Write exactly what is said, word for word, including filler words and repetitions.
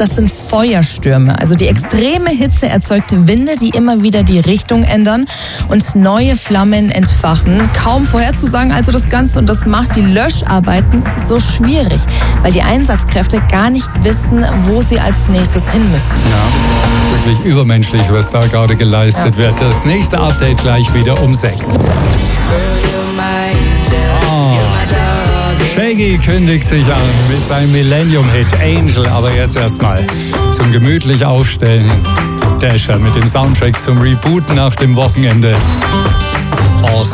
das sind Feuerstürme. Also die extreme Hitze erzeugt Winde, die immer wieder die Richtung ändern und neue Flammen entfachen. Kaum vorherzusagen also das Ganze, und das macht die Löscharbeiten so schwierig, weil die Einsatzkräfte gar nicht wissen, wo sie als nächstes hin müssen. Ja, wirklich übermenschlich, was da gerade geleistet ja. wird. Das nächste Update gleich wieder um sechs. Oh. Shaggy kündigt sich an mit seinem Millennium-Hit Angel, aber jetzt erstmal zum gemütlich Aufstellen. Dasher mit dem Soundtrack zum Reboot nach dem Wochenende.